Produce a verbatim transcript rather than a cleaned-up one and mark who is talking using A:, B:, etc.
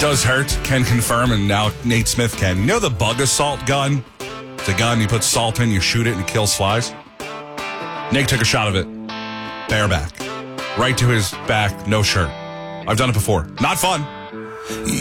A: does hurt, can confirm, and now Nate Smith can. You know the bug assault gun? It's a gun, you put salt in, you shoot it, and it kills flies. Nate took a shot of it, bareback, right to his back, no shirt. I've done it before. Not fun.